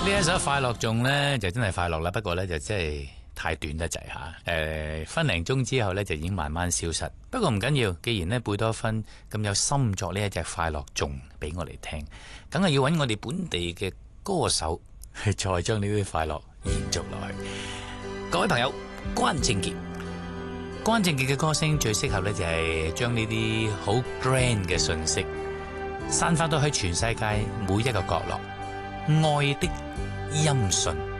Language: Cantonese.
呢一首快樂頌呢，就真係快樂啦，不過呢，就真係太短得滯吓。分零鐘之後呢，就已經慢慢消失。不過唔緊要，既然呢貝多芬咁有心作呢一隻快樂頌俾我哋聽，梗係要揾我哋本地嘅歌手去再將呢啲快樂延續落去。各位朋友，關正傑嘅歌聲最適合呢，就係將呢啲好 grand 嘅信息散發到去全世界每一個角落。愛的音訊。